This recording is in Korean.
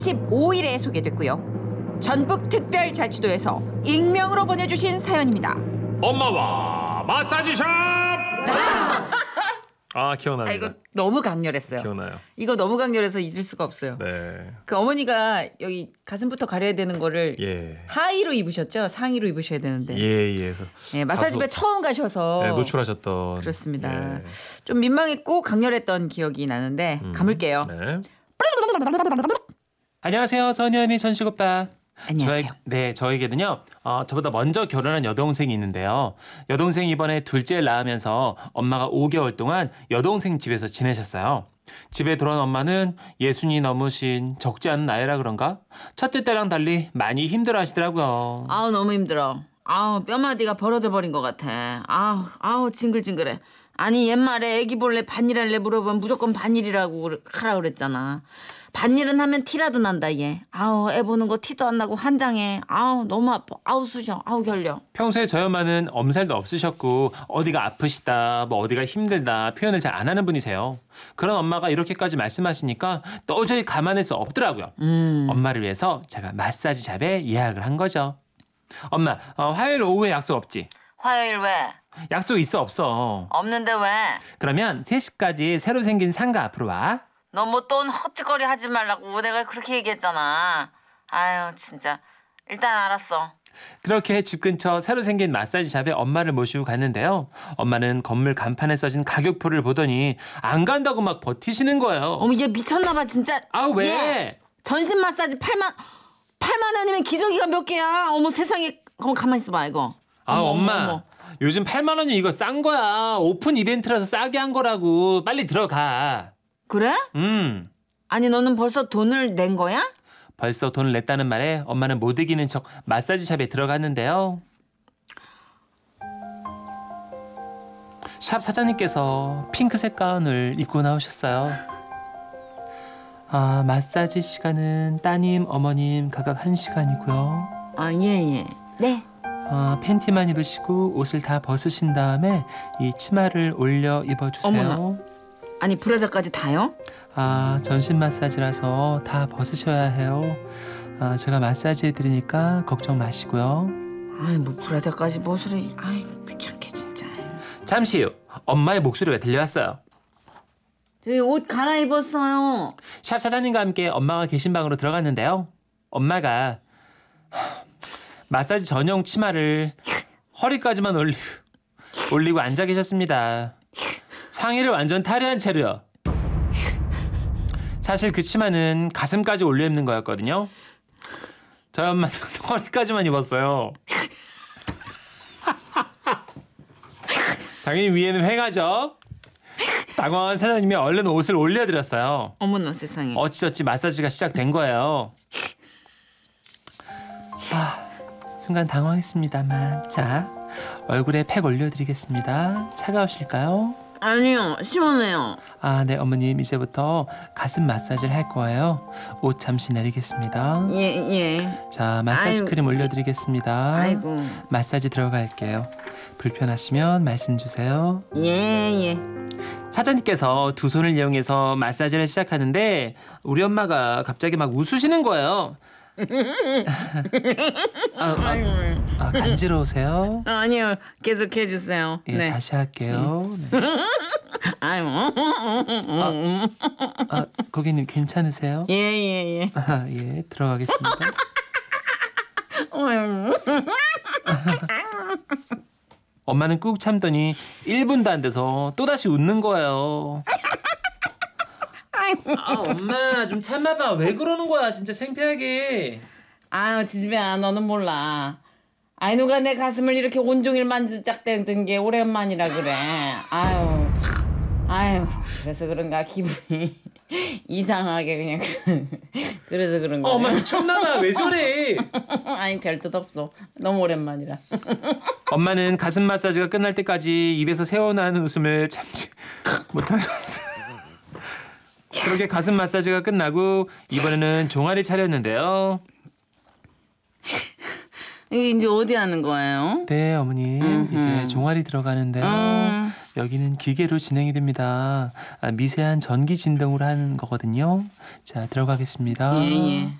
15일에 소개됐고요. 전북특별자치도에서 익명으로 보내주신 사연입니다. 엄마와 마사지샵. 아, 기억납니다. 이거 너무 강렬했어요. 기억나요. 이거 너무 강렬해서 잊을 수가 없어요. 네. 그 어머니가 여기 가슴부터 가려야 되는 거를 예. 하의로 입으셨죠? 상의로 입으셔야 되는데. 예. 그래서 네, 마사지집에 처음 가셔서 네, 노출하셨던. 그렇습니다. 예. 좀 민망했고 강렬했던 기억이 나는데 감을게요. 네. 안녕하세요, 선현이 전식 오빠. 안녕하세요. 저에게는요, 저보다 먼저 결혼한 여동생이 있는데요. 여동생이 이번에 둘째를 낳으면서 엄마가 5개월 동안 여동생 집에서 지내셨어요. 집에 돌아온 엄마는 60이 넘으신 적지 않은 나이라 그런가? 첫째 때랑 달리 많이 힘들어 하시더라고요. 아우 너무 힘들어. 아우 뼈마디가 벌어져 버린 것 같아. 아우 징글징글해. 아니 옛말에 애기 볼래 반일할래 물어보면 무조건 반일이라고 하라 그랬잖아. 반일은 하면 티라도 난다 얘. 아우 애 보는 거 티도 안 나고 환장해. 아우 너무 아파. 아우 쑤셔. 아우 결려. 평소에 저희 엄마는 엄살도 없으셨고 어디가 아프시다, 뭐 어디가 힘들다 표현을 잘 안 하는 분이세요. 그런 엄마가 이렇게까지 말씀하시니까 도저히 가만할 수 없더라고요. 엄마를 위해서 제가 마사지 샵에 예약을 한 거죠. 엄마, 화요일 오후에 약속 없지? 화요일 왜? 약속 있어 없어? 없는데 왜? 그러면 3시까지 새로 생긴 상가 앞으로 와. 너 뭐 또 헛짓거리 하지 말라고 내가 그렇게 얘기했잖아. 아유 진짜. 일단 알았어. 그렇게 집 근처 새로 생긴 마사지 샵에 엄마를 모시고 갔는데요. 엄마는 건물 간판에 써진 가격표를 보더니 안 간다고 막 버티시는 거예요. 어머 얘 미쳤나 봐 진짜. 아 왜? 얘, 전신 마사지 8만 원이면 기저귀가 몇 개야. 어머 세상에. 어머 가만히 있어봐 이거. 엄마. 어머. 요즘 8만 원이 이거 싼 거야. 오픈 이벤트라서 싸게 한 거라고. 빨리 들어가. 그래? 아니 너는 벌써 돈을 낸 거야? 벌써 돈을 냈다는 말에 엄마는 못 이기는 척 마사지 샵에 들어갔는데요. 샵 사장님께서 핑크색 가운을 입고 나오셨어요. 마사지 시간은 따님, 어머님 각각 1시간이고요. 아 예. 네. 팬티만 입으시고 옷을 다 벗으신 다음에 이 치마를 올려 입어주세요. 어머나. 아니 브라자까지 다요? 전신 마사지라서 다 벗으셔야 해요. 제가 마사지 해드리니까 걱정 마시고요. 아이 뭐 브라자까지 벗으래. 아이 귀찮게 진짜. 잠시 후 엄마의 목소리가 들려왔어요. 저희 옷 갈아입었어요. 샵 사장님과 함께 엄마가 계신 방으로 들어갔는데요. 엄마가 마사지 전용 치마를 허리까지만 올리고 앉아 계셨습니다. 상의를 완전 탈의한 채로요. 사실 그 치마는 가슴까지 올려 입는 거였거든요. 저희 엄마는 허리까지만 입었어요. 당연히 위에는 횡하죠. 당황한 사장님이 얼른 옷을 올려드렸어요. 어머나 세상에. 어찌저찌 마사지가 시작된 거예요. 순간 당황했습니다만 자, 얼굴에 팩 올려드리겠습니다. 차가우실까요? 아니요 시원해요. 네, 어머님 이제부터 가슴 마사지를 할 거예요. 옷 잠시 내리겠습니다. 예. 자, 마사지 아유, 크림 올려드리겠습니다. 아이고. 마사지 들어갈게요. 불편하시면 말씀 주세요. 예. 사장님께서 두 손을 이용해서 마사지를 시작하는데 우리 엄마가 갑자기 막 웃으시는 거예요. 간지러우세요? 아니요 계속 해주세요. 예, 네. 다시 할게요. 네. 아유. 고객님 괜찮으세요? 예. 예, 들어가겠습니다. 엄마는 꾹 참더니 1분도 안 돼서 또다시 웃는 거예요. 엄마 좀 참아봐. 왜 그러는 거야 진짜 창피하게. 아유 지지배야 너는 몰라. 아이 누가 내 가슴을 이렇게 온종일 만지작대는 게 오랜만이라 그래. 아유 그래서 그런가 기분이 이상하게 그냥 그래서 그런 거야. 엄마 미쳤나봐. 왜 저래. 아니 별 뜻 없어. 너무 오랜만이라. 엄마는 가슴 마사지가 끝날 때까지 입에서 새어나오는 웃음을 참지 못하셨어요. 그렇게 가슴 마사지가 끝나고 이번에는 종아리 차렸는데요. 이게 이제 어디 하는 거예요? 네, 어머님. 이제 종아리 들어가는데요. 여기는 기계로 진행이 됩니다. 미세한 전기 진동으로 하는 거거든요. 자, 들어가겠습니다. 예, 예.